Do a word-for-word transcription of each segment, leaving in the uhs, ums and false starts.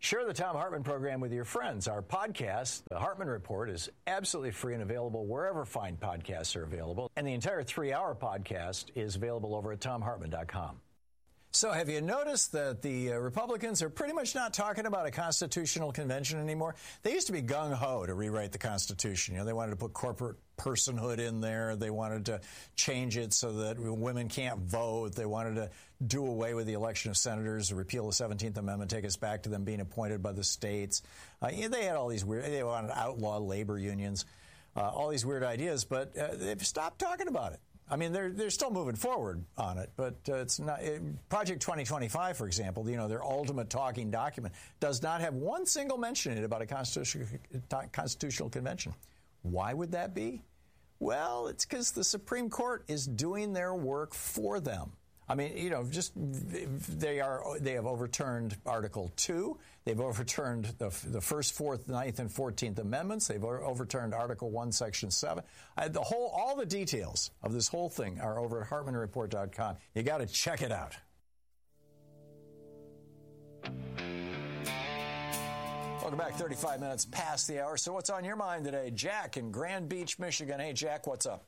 Share the Thom Hartmann program with your friends. Our podcast, The Hartmann Report, is absolutely free and available wherever fine podcasts are available. And the entire three-hour podcast is available over at thom hartmann dot com. So have you noticed that the uh, Republicans are pretty much not talking about a constitutional convention anymore? They used to be gung-ho to rewrite the Constitution. You know, they wanted to put corporate personhood in there. They wanted to change it so that women can't vote. They wanted to do away with the election of senators, repeal the seventeenth Amendment, take us back to them being appointed by the states. Uh, you know, they had all these weird, they wanted to outlaw labor unions, uh, all these weird ideas, but uh, they've stopped talking about it. I mean, they're they're still moving forward on it, but uh, it's not. It, Project twenty twenty-five, for example, you know, their ultimate talking document does not have one single mention in it about a constitutional constitutional convention. Why would that be? Well, it's because the Supreme Court is doing their work for them. I mean, you know, just they are they have overturned Article two. They've overturned the, the first, fourth, ninth, and fourteenth Amendments. They've overturned Article one, Section seven. Uh, the whole, all the details of this whole thing are over at hartmann report dot com. You got to check it out. Welcome back. thirty-five minutes past the hour. So, what's on your mind today, Jack in Grand Beach, Michigan? Hey, Jack, what's up?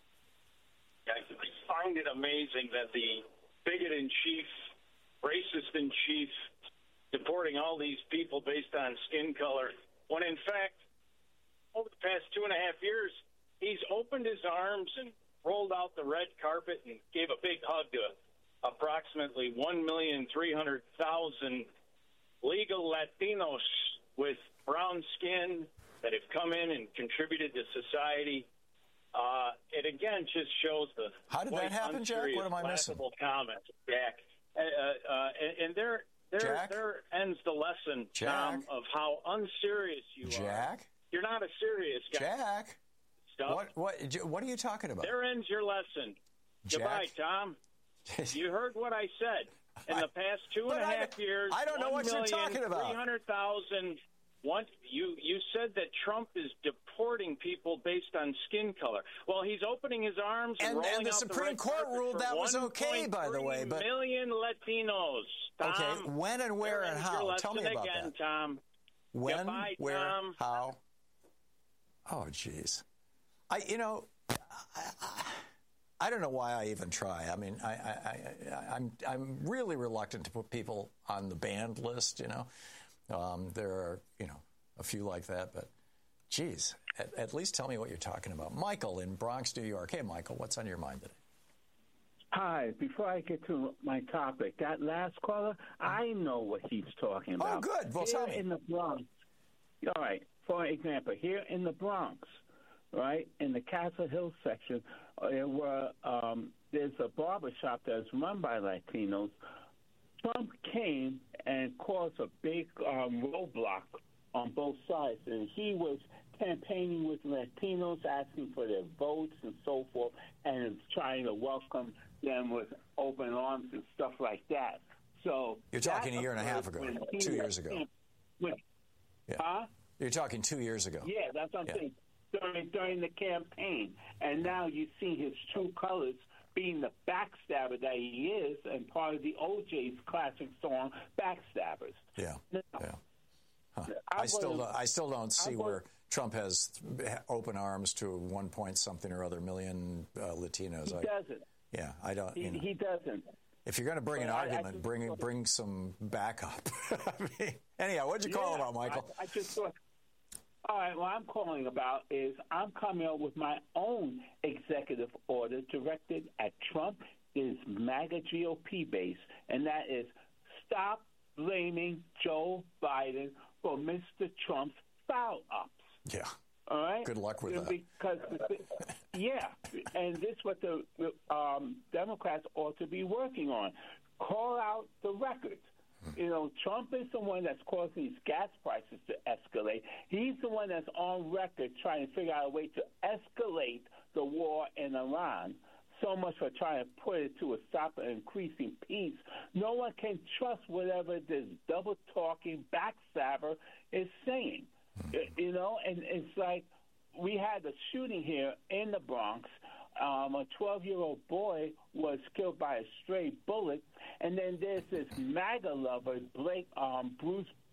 I find it amazing that the bigot-in-chief, racist-in-chief, deporting all these people based on skin color, when in fact, over the past two and a half years, he's opened his arms and rolled out the red carpet and gave a big hug to approximately one million three hundred thousand legal Latinos with brown skin that have come in and contributed to society. Uh, it again just shows the how did that happen, Jack? What am I missing? Comments, Jack, uh, uh, and, and there, there, Jack? there ends the lesson, Jack? Tom, of how unserious you Jack? are. Jack, you're not a serious guy. Jack, Stuff. what, what, what are you talking about? There ends your lesson. Jack? Goodbye, Tom. You heard what I said. In I, the past two and a half I, years, I don't know what you're talking about. three hundred thousand. One, you, you said that Trump is deporting people based on skin color. Well, he's opening his arms and, and rolling and the out Supreme the Court ruled that was okay, by the way. But million Latinos. Tom, okay, when and where and how? Tell me about again, that. Tom. When, Goodbye, where, Tom. how? Oh, jeez. I, you know, I, I, I don't know why I even try. I mean, I, I, I, I'm, I'm really reluctant to put people on the banned list. You know, um, there are, you know, a few like that, but geez, at, at least tell me what you're talking about. Michael in Bronx, New York. Hey, Michael, what's on your mind today? Hi. Before I get to my topic, that last caller, I know what he's talking about. Oh, good. Well, here tell me. In the Bronx, all right, for example, here in the Bronx, right, in the Castle Hill section, there were, um, there's a barber shop that's run by Latinos. Trump came and caused a big um, roadblock on both sides, and he was campaigning with Latinos, asking for their votes and so forth, and trying to welcome them with open arms and stuff like that. So you're talking a year and a half ago, two years ago. When, yeah. Huh? You're talking two years ago. Yeah, that's what I'm yeah. saying. During during the campaign, and now you see his true colors, being the backstabber that he is, and part of the O J's classic song, "Backstabbers." Yeah. Now, yeah. Huh. I still don't, I still don't see gonna, where Trump has open arms to one point something or other million uh, Latinos. He I, doesn't. Yeah, I don't. He, you know, he doesn't. If you're going to bring but an I, argument, I just, bring bring some backup. I mean, anyhow, what'd you call yeah, about, Michael? I, I just thought. All right, what I'm calling about is I'm coming up with my own executive order directed at Trump, is MAGA G O P base, and that is stop blaming Joe Biden for Mister Trump's foul-ups. Yeah. All right? Good luck with that. Because, yeah, and this is what the um, Democrats ought to be working on. Call out the records. You know, Trump is the one that's causing these gas prices to escalate. He's the one that's on record trying to figure out a way to escalate the war in Iran. So much for trying to put it to a stop and increasing peace. No one can trust whatever this double-talking backstabber is saying. You know, and it's like we had a shooting here in the Bronx. Um, a twelve-year-old boy was killed by a stray bullet. And then there's this MAGA lover, Blake, um, Bruce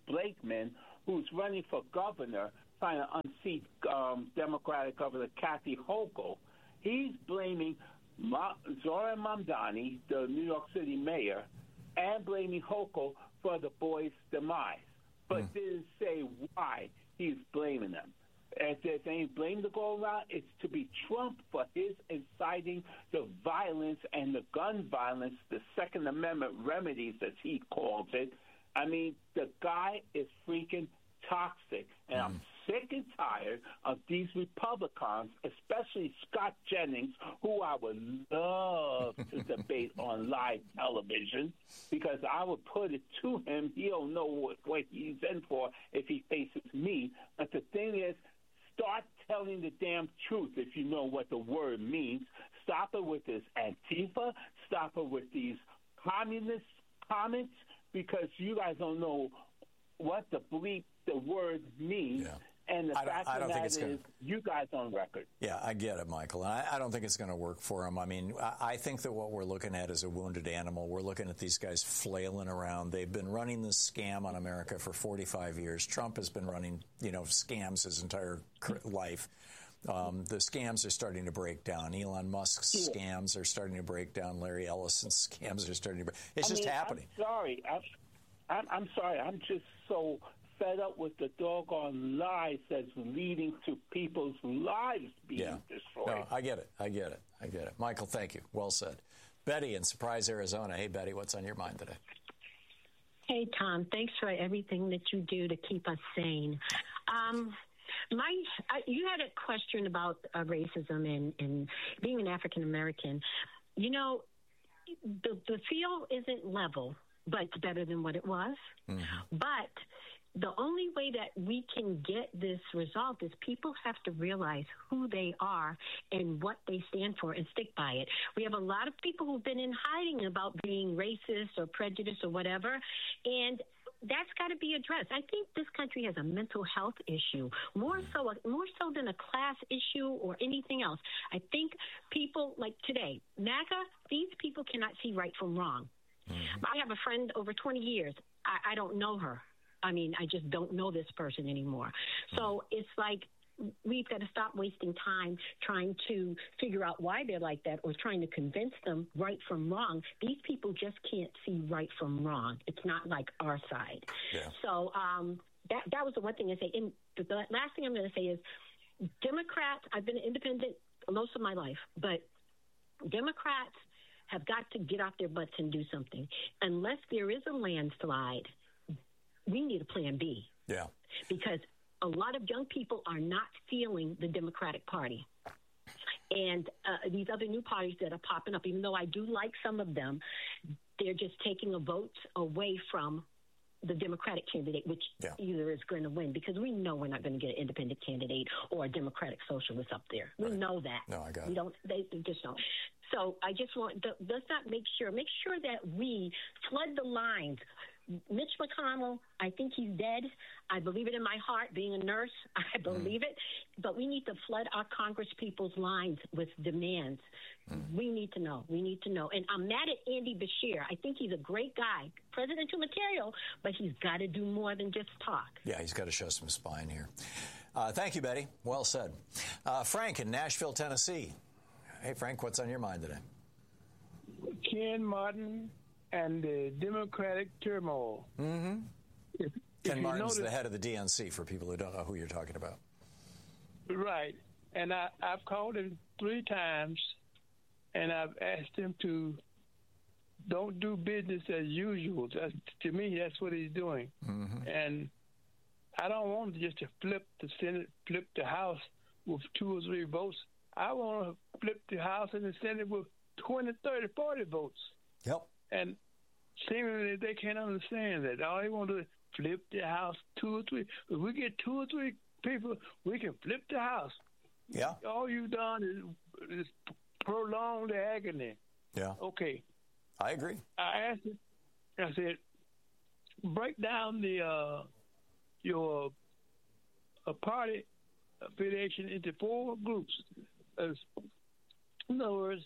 Blakeman, who's running for governor, trying to unseat um, Democratic Governor Kathy Hochul. He's blaming Ma- Zohran Mamdani, the New York City mayor, and blaming Hochul for the boys' demise, but mm. didn't say why he's blaming them. If there's any blame to go around, it's to be Trump for his inciting the violence and the gun violence, the Second Amendment remedies, as he calls it. I mean, the guy is freaking toxic, and mm. I'm sick and tired of these Republicans, especially Scott Jennings, who I would love to debate on live television, because I would put it to him. He'll know what, what he's in for if he faces me. But the thing is, start telling the damn truth if you know what the word means. Stop it with this Antifa. Stop it with these communist comments, because you guys don't know what the bleep the word means. Yeah. And the I fact I of that is, gonna, you guys on record. Yeah, I get it, Michael. And I, I don't think it's going to work for him. I mean, I, I think that what we're looking at is a wounded animal. We're looking at these guys flailing around. They've been running this scam on America for forty-five years. Trump has been running, you know, scams his entire life. Um, the scams are starting to break down. Elon Musk's yeah. scams are starting to break down. Larry Ellison's scams are starting to break. It's I just mean, happening. I'm sorry. I'm, I'm, I'm sorry. I'm just so fed up with the doggone lies that's leading to people's lives being yeah. destroyed. No, I get it. I get it. I get it. Michael, thank you. Well said. Betty in Surprise, Arizona. Hey, Betty, what's on your mind today? Hey, Tom. Thanks for everything that you do to keep us sane. Um, my, I, you had a question about uh, racism and, and being an African American. You know, the the field isn't level, but it's better than what it was. Mm-hmm. But the only way that we can get this resolved is people have to realize who they are and what they stand for and stick by it. We have a lot of people who've been in hiding about being racist or prejudiced or whatever, and that's got to be addressed. I think this country has a mental health issue, more so more so than a class issue or anything else. I think people like today, MAGA, these people cannot see right from wrong. Mm-hmm. I have a friend over twenty years. I, I don't know her. I mean, I just don't know this person anymore. So it's like we've got to stop wasting time trying to figure out why they're like that or trying to convince them right from wrong. These people just can't see right from wrong. It's not like our side. Yeah. So um, that that was the one thing I say. And the last thing I'm going to say is Democrats, I've been independent most of my life, but Democrats have got to get off their butts and do something. Unless there is a landslide, we need a plan B. Yeah. Because a lot of young people are not feeling the Democratic Party. And uh, these other new parties that are popping up, even though I do like some of them, they're just taking a vote away from the Democratic candidate, which yeah. either is going to win, because we know we're not going to get an independent candidate or a Democratic socialist up there. We right. know that. No, I got we it. Don't, they, they just don't. So I just want, let's not make sure, make sure that we flood the lines. Mitch McConnell, I think he's dead. I believe it in my heart. Being a nurse, I believe mm. it. But we need to flood our Congress people's lines with demands. Mm. We need to know. We need to know. And I'm mad at Andy Beshear. I think he's a great guy, presidential material, but he's got to do more than just talk. Yeah, he's got to show some spine here. Uh, thank you, Betty. Well said. Uh, Frank in Nashville, Tennessee. Hey, Frank, what's on your mind today? Ken Martin and the Democratic turmoil. Mm-hmm. If, Ken if Martin's notice, the head of the D N C, for people who don't know who you're talking about. Right. And I, I've called him three times, and I've asked him to don't do business as usual. That's, to me, that's what he's doing. Mm-hmm. And I don't want just to flip the Senate, flip the House with two or three votes. I want to flip the House and the Senate with twenty, thirty, forty votes. Yep. And seemingly they can't understand that. All they want to do is flip the House two or three. If we get two or three people, we can flip the House. Yeah. All you've done is, is prolong the agony. Yeah. Okay. I agree. I asked him, I said, break down the uh, your uh, party affiliation into four groups. As, in other words,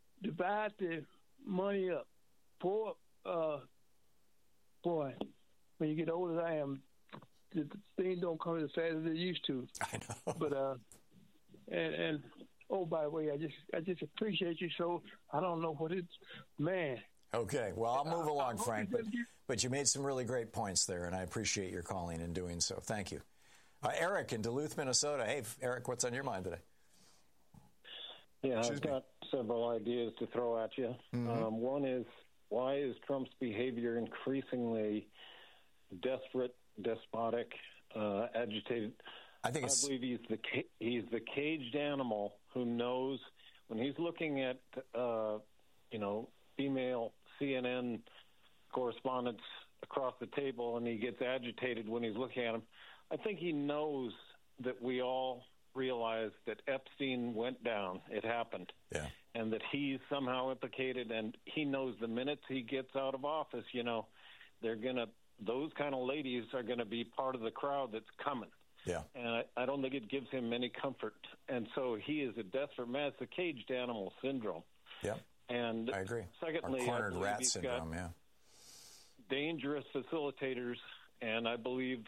divide the money up. Poor, uh, boy, when you get older as I am, the things don't come as fast as they used to. I know. But uh, and and oh, by the way, I just I just appreciate you. So I don't know what it's, man. Okay, well, I'll move I, along, I Frank, but, but you made some really great points there, and I appreciate your calling and doing so. Thank you. Uh, Eric in Duluth, Minnesota. Hey, Eric, what's on your mind today? Yeah, Excuse I've me. got several ideas to throw at you. Mm-hmm. Um, one is, why is Trump's behavior increasingly desperate, despotic, uh, agitated? I think it's... I believe he's the ca- he's the caged animal who knows when he's looking at uh, you know female C N N correspondents across the table, and he gets agitated when he's looking at them. I think he knows that we all realize that Epstein went down. It happened. Yeah. And that he's somehow implicated, and he knows the minutes he gets out of office, you know, they're going to, those kind of ladies are going to be part of the crowd that's coming. Yeah. And I, I don't think it gives him any comfort. And so he is a desperate man. It's the caged animal syndrome. Yeah. And I agree. secondly, Or cornered I believe rat he's syndrome, got yeah. dangerous facilitators, and I believe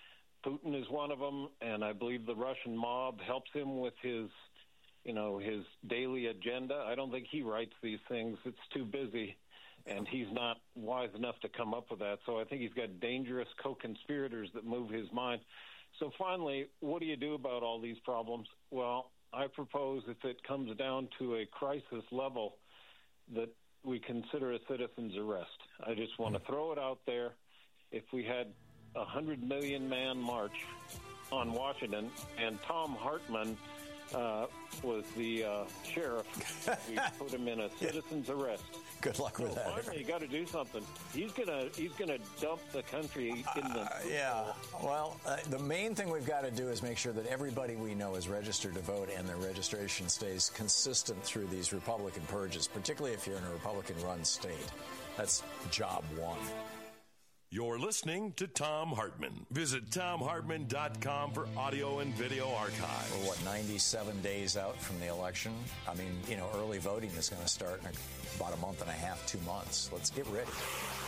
Putin is one of them, and I believe the Russian mob helps him with his, you know, his daily agenda. I don't think he writes these things. It's too busy, and he's not wise enough to come up with that. So I think he's got dangerous co-conspirators that move his mind. So finally, what do you do about all these problems? Well, I propose if it comes down to a crisis level that we consider a citizen's arrest. I just want to throw it out there. If we had a hundred million man march on Washington, and Tom Hartman uh, was the uh, sheriff, we put him in a citizen's arrest. Good luck with so that. Finally, you got to do something. He's gonna he's gonna dump the country in the. Uh, yeah. Well, uh, the main thing we've got to do is make sure that everybody we know is registered to vote, and their registration stays consistent through these Republican purges, particularly if you're in a Republican-run state. That's job one. You're listening to Thom Hartmann. Visit Thom Hartmann dot com for audio and video archives. We're, what, ninety-seven days out from the election? I mean, you know, early voting is going to start in about a month and a half, two months. Let's get ready.